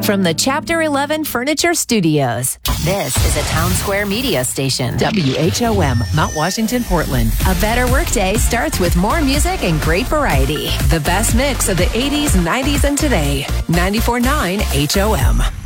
From the Chapter 11 Furniture Studios, this is a Town Square media station. WHOM, Mount Washington, Portland. A better workday starts with more music and great variety. The best mix of the 80s, 90s, and today. 94.9 HOM.